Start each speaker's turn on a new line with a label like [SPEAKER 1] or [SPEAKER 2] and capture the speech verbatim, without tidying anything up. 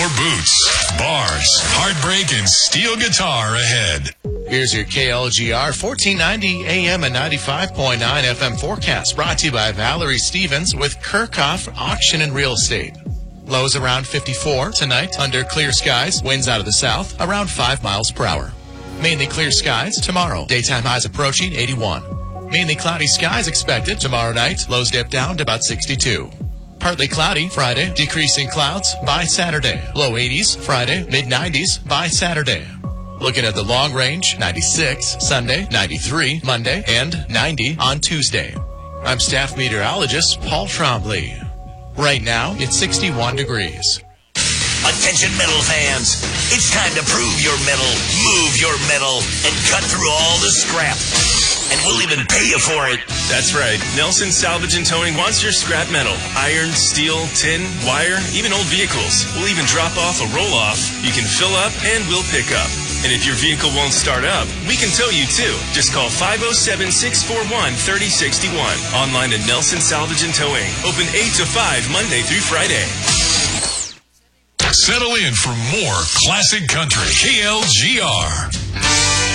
[SPEAKER 1] More boots, bars, heartbreak, and steel guitar ahead.
[SPEAKER 2] Here's your K L G R fourteen ninety A M and ninety-five point nine F M forecast, brought to you by Valerie Stevens with Kirchhoff Auction and Real Estate. Lows around fifty-four tonight under clear skies. Winds out of the south around five miles per hour. Mainly clear skies tomorrow. Daytime highs approaching eighty-one. Mainly cloudy skies expected tomorrow night. Lows dip down to about sixty-two. Partly cloudy Friday. Decreasing clouds by Saturday. Low eighties Friday. Mid nineties by Saturday. Looking at the long range, ninety-six Sunday, ninety-three Monday, and ninety on Tuesday. I'm staff meteorologist Paul Trombley. Right now, it's sixty-one degrees.
[SPEAKER 3] Attention metal fans, it's time to prove your metal, move your metal, and cut through all the scrap. And we'll even pay you for it.
[SPEAKER 4] That's right. Nelson Salvage and Towing wants your scrap metal. Iron, steel, tin, wire, even old vehicles. We'll even drop off a roll-off. You can fill up and we'll pick up. And if your vehicle won't start up, we can tow you too. Just call five oh seven, six four one, three oh six one. Online at Nelson Salvage and Towing. Open eight to five, Monday through Friday.
[SPEAKER 1] Settle in for more classic country. K L G R.